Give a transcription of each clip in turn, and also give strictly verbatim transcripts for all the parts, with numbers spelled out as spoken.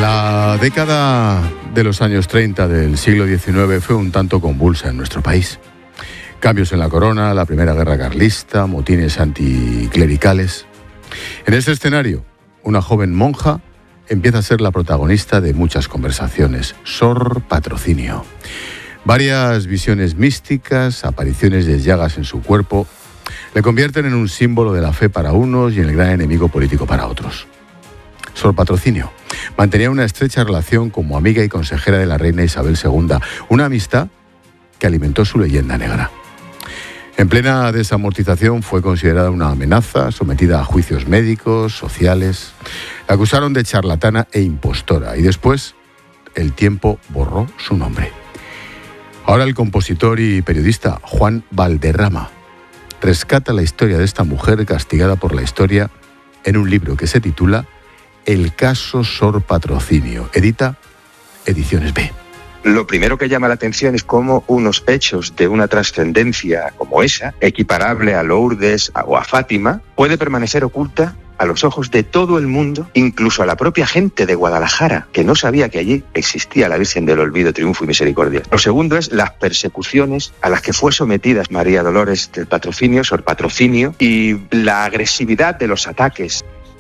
La década de los años treinta del siglo diecinueve fue un tanto convulsa en nuestro país. Cambios en la corona, la primera guerra carlista, motines anticlericales. En ese escenario, una joven monja empieza a ser la protagonista de muchas conversaciones. Sor Patrocinio. Varias visiones místicas, apariciones de llagas en su cuerpo, le convierten en un símbolo de la fe para unos y en el gran enemigo político para otros. Sor Patrocinio mantenía una estrecha relación como amiga y consejera de la reina Isabel segunda, una amistad que alimentó su leyenda negra. En plena desamortización fue considerada una amenaza, sometida a juicios médicos, sociales. La acusaron de charlatana e impostora y después el tiempo borró su nombre. Ahora el compositor y periodista Juan Valderrama rescata la historia de esta mujer castigada por la historia en un libro que se titula El caso Sor Patrocinio. Edita Ediciones B. Lo primero que llama la atención es cómo unos hechos de una trascendencia como esa, equiparable a Lourdes o a Fátima, puede permanecer oculta a los ojos de todo el mundo, incluso a la propia gente de Guadalajara, que no sabía que allí existía la Virgen del Olvido, Triunfo y Misericordia. Lo segundo es las persecuciones a las que fue sometida María Dolores del Patrocinio, Sor Patrocinio, y la agresividad de los ataques.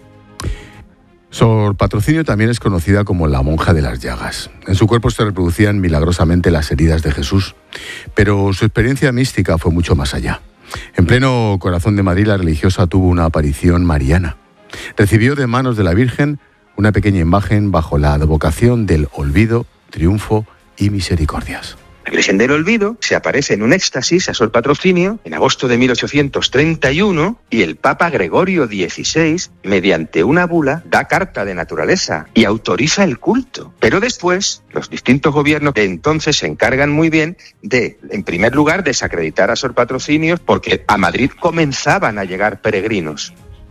Sor Patrocinio también es conocida como la monja de las llagas. En su cuerpo se reproducían milagrosamente las heridas de Jesús, pero su experiencia mística fue mucho más allá. En pleno corazón de Madrid, la religiosa tuvo una aparición mariana. Recibió de manos de la Virgen una pequeña imagen bajo la advocación del olvido, triunfo y misericordias. La Virgen del Olvido se aparece en un éxtasis a Sor Patrocinio en agosto de mil ochocientos treinta y uno y el Papa Gregorio dieciséis, mediante una bula, da carta de naturaleza y autoriza el culto. Pero después, los distintos gobiernos de entonces se encargan muy bien de, en primer lugar, desacreditar a Sor Patrocinio porque a Madrid comenzaban a llegar peregrinos.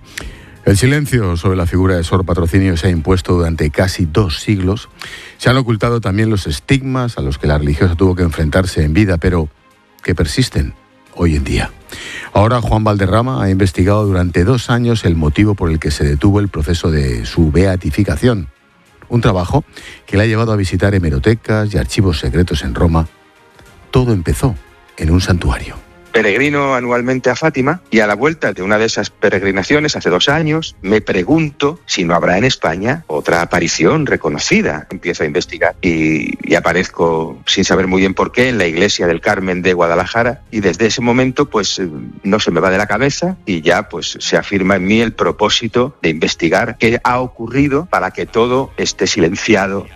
El silencio sobre la figura de Sor Patrocinio se ha impuesto durante casi dos siglos. Se han ocultado también los estigmas a los que la religiosa tuvo que enfrentarse en vida, pero que persisten hoy en día. Ahora Juan Valderrama ha investigado durante dos años el motivo por el que se detuvo el proceso de su beatificación. Un trabajo que le ha llevado a visitar hemerotecas y archivos secretos en Roma. Todo empezó en un santuario. Peregrino anualmente a Fátima y a la vuelta de una de esas peregrinaciones hace dos años me pregunto si no habrá en España otra aparición reconocida. Empiezo a investigar y, y aparezco sin saber muy bien por qué en la iglesia del Carmen de Guadalajara y desde ese momento pues no se me va de la cabeza y ya pues se afirma en mí el propósito de investigar qué ha ocurrido para que todo esté silenciado.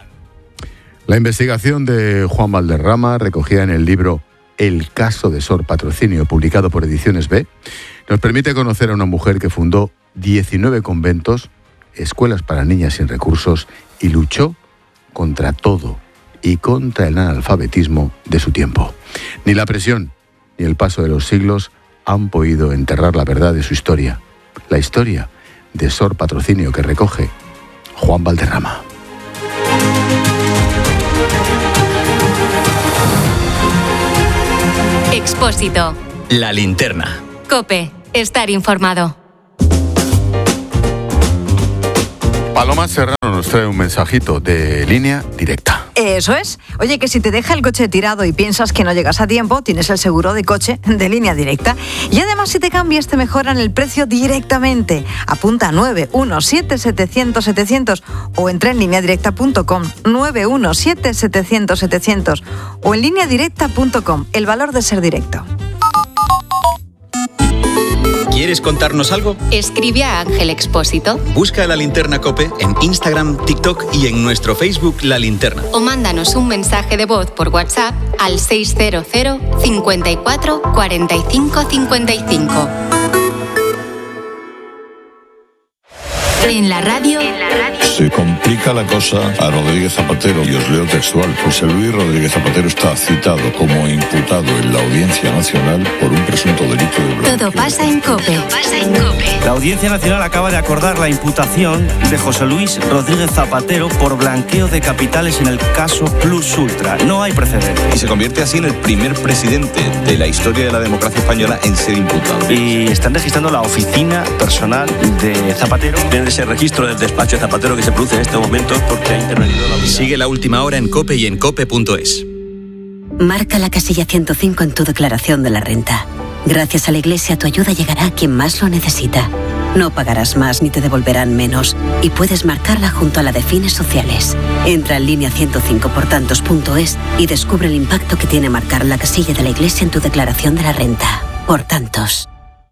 La investigación de Juan Valderrama, recogida en el libro El caso de Sor Patrocinio, publicado por Ediciones B, nos permite conocer a una mujer que fundó diecinueve conventos, escuelas para niñas sin recursos y luchó contra todo y contra el analfabetismo de su tiempo. Ni la presión ni el paso de los siglos han podido enterrar la verdad de su historia, la historia de Sor Patrocinio que recoge Juan Valderrama. Expósito. La linterna. COPE. Estar informado. Paloma Serrano nos trae un mensajito de Línea Directa. Eso es. Oye, que si te deja el coche tirado y piensas que no llegas a tiempo, tienes el seguro de coche de Línea Directa. Y además, si te cambias, te mejoran el precio directamente. Apunta nueve uno siete setecientos setecientos o entra en línea directa punto com. nueve uno siete setecientos setecientos o en línea directa punto com. El valor de ser directo. ¿Quieres contarnos algo? Escribe a Ángel Expósito. Busca La Linterna COPE en Instagram, TikTok y en nuestro Facebook La Linterna. O mándanos un mensaje de voz por WhatsApp al seis cero cero cincuenta y cuatro cuarenta y cinco cincuenta y cinco. En la radio. En la radio. Se complica la cosa a Rodríguez Zapatero y os leo textual. José Luis Rodríguez Zapatero está citado como imputado en la Audiencia Nacional por un presunto delito de blanqueo. Todo pasa en COPE. Todo pasa en COPE. La Audiencia Nacional acaba de acordar la imputación de José Luis Rodríguez Zapatero por blanqueo de capitales en el caso Plus Ultra. No hay precedentes. Y se convierte así en el primer presidente de la historia de la democracia española en ser imputado. Y están registrando la oficina personal de Zapatero. Tiene ese registro del despacho de Zapatero que se se produce en estos momentos porque ha intervenido la unidad. Sigue la última hora en COPE y en cope punto es. Marca la casilla ciento cinco en tu declaración de la renta. Gracias a la Iglesia, tu ayuda llegará a quien más lo necesita. No pagarás más ni te devolverán menos. Y puedes marcarla junto a la de fines sociales. Entra en línea ciento cinco por tantos punto es y descubre el impacto que tiene marcar la casilla de la Iglesia en tu declaración de la renta. Por tantos.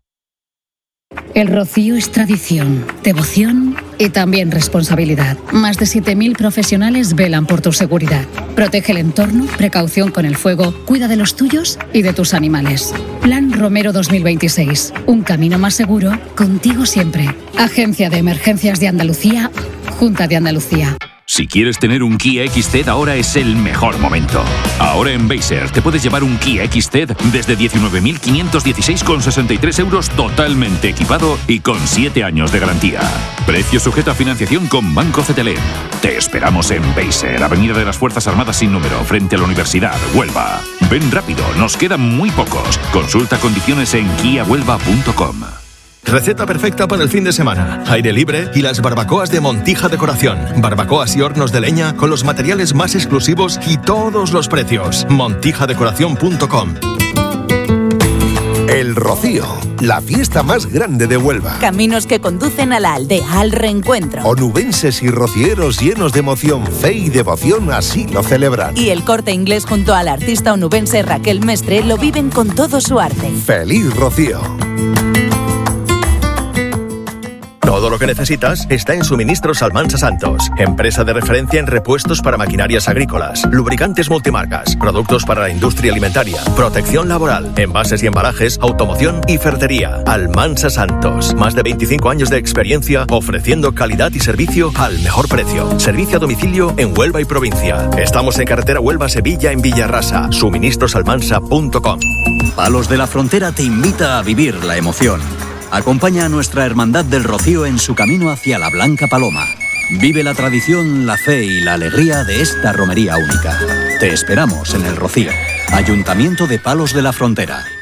El Rocío es tradición, devoción y también responsabilidad. Más de siete mil profesionales velan por tu seguridad. Protege el entorno, precaución con el fuego, cuida de los tuyos y de tus animales. Plan Romero dos mil veintiséis. Un camino más seguro, contigo siempre. Agencia de Emergencias de Andalucía, Junta de Andalucía. Si quieres tener un Kia X Z, ahora es el mejor momento. Ahora en Beiser te puedes llevar un Kia X Z desde diecinueve mil quinientos dieciséis con sesenta y tres euros totalmente equipado y con siete años de garantía. Precio sujeto a financiación con Banco C T L. Te esperamos en Beiser, Avenida de las Fuerzas Armadas sin número, frente a la Universidad, Huelva. Ven rápido, nos quedan muy pocos. Consulta condiciones en kia huelva punto com. Receta perfecta para el fin de semana. Aire libre y las barbacoas de Montija Decoración. Barbacoas y hornos de leña con los materiales más exclusivos y todos los precios. montija decoración punto com. El Rocío, la fiesta más grande de Huelva. Caminos que conducen a la aldea, al reencuentro. Onubenses y rocieros llenos de emoción, fe y devoción así lo celebran. Y el Corte Inglés junto a la artista onubense Raquel Mestre lo viven con todo su arte. ¡Feliz Rocío! Todo lo que necesitas está en Suministros Almansa Santos, empresa de referencia en repuestos para maquinarias agrícolas, lubricantes multimarcas, productos para la industria alimentaria, protección laboral, envases y embalajes, automoción y ferretería. Almansa Santos, más de veinticinco años de experiencia ofreciendo calidad y servicio al mejor precio. Servicio a domicilio en Huelva y provincia. Estamos en carretera Huelva-Sevilla en Villarrasa. suministros almansa punto com. Palos de la Frontera te invita a vivir la emoción. Acompaña a nuestra Hermandad del Rocío en su camino hacia la Blanca Paloma. Vive la tradición, la fe y la alegría de esta romería única. Te esperamos en el Rocío. Ayuntamiento de Palos de la Frontera.